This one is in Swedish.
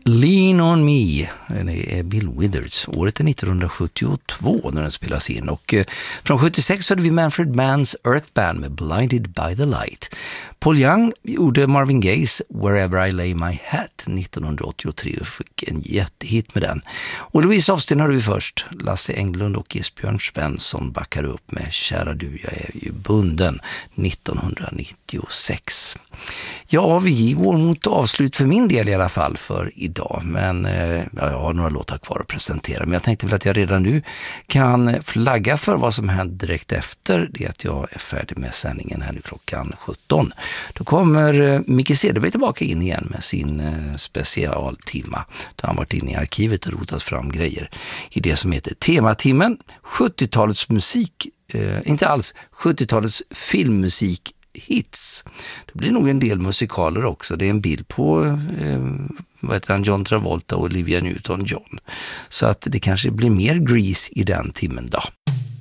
Lean on me, det är Bill Withers. Året är 1972 när den spelas in. Och från 76 hade vi Manfred Mann's Earth Band med Blinded by the Light. Paul Young gjorde Marvin Gaye's Wherever I Lay My Hat 1983 och fick en jättehit med den. Och Louise Austin hade vi först. Lasse Englund och Esbjörn Svensson backar upp med Kära du, jag är ju bunden 1996. Ja, vi går mot avslut för min del i alla fall för idag. Men jag har några låtar kvar att presentera. Men jag tänkte väl att jag redan nu kan flagga för vad som händer direkt efter det att jag är färdig med sändningen här nu klockan 17. Då kommer Micke Cederberg tillbaka in igen med sin specialtimma. Då har han varit inne i arkivet och rotat fram grejer i det som heter Tematimmen. 70-talets musik, inte alls 70-talets filmmusik hits. Det blir nog en del musikaler också. Det är en bild på John Travolta och Olivia Newton-John. Så att det kanske blir mer Grease i den timmen då.